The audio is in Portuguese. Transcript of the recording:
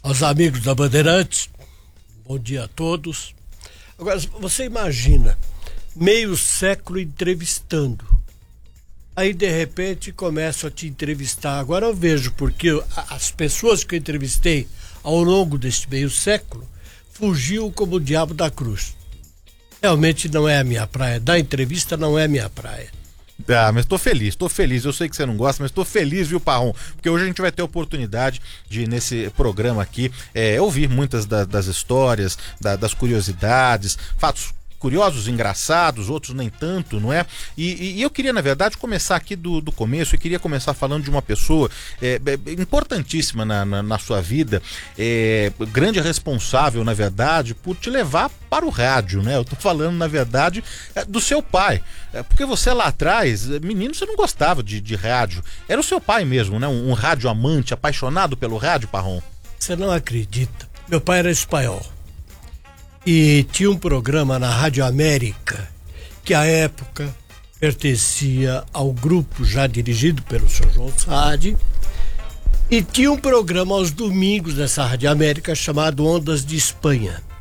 aos amigos da Bandeirantes, bom dia a todos. Agora, você imagina, meio século entrevistando, aí de repente começam a te entrevistar. Agora eu vejo porque as pessoas que eu entrevistei ao longo deste meio século fugiu como o diabo da cruz. Realmente não é a minha praia, da entrevista não é a minha praia. Ah, mas tô feliz. Eu sei que você não gosta, mas tô feliz, viu, Parrom? Porque hoje a gente vai ter a oportunidade de, nesse programa aqui, ouvir muitas das histórias, das curiosidades, fatos curiosos, engraçados, outros nem tanto, não é? E eu queria, na verdade, começar aqui do começo. Eu queria começar falando de uma pessoa importantíssima na sua vida, grande responsável, na verdade, por te levar para o rádio, né? Eu tô falando, na verdade, do seu pai. Porque você lá atrás, menino, você não gostava de rádio. Era o seu pai mesmo, né? Um rádio amante, apaixonado pelo rádio, Parrom. Você não acredita. Meu pai era espanhol. E tinha um programa na Rádio América, que à época pertencia ao grupo já dirigido pelo Sr. João Saad, e tinha um programa aos domingos nessa Rádio América chamado Ondas de Espanha.